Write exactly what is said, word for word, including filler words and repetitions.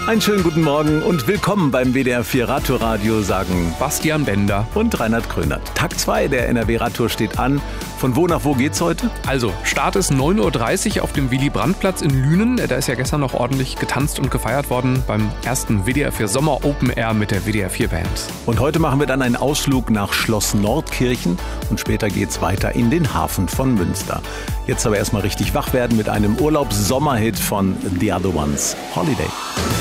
Einen schönen guten Morgen und willkommen beim W D R vier Radtour-Radio, sagen Bastian Bender und Reinhard Krönert. Tag zwei der N R W-Radtour steht an. Von wo nach wo geht's heute? Also, Start ist neun Uhr dreißig auf dem Willy-Brandt-Platz in Lünen. Da ist ja gestern noch ordentlich getanzt und gefeiert worden beim ersten W D R vier Sommer Open Air mit der W D R vier Band. Und heute machen wir dann einen Ausflug nach Schloss Nordkirchen und später geht's weiter in den Hafen von Münster. Jetzt aber erstmal richtig wach werden mit einem Urlaubs-Sommerhit von The Other Ones, Holiday.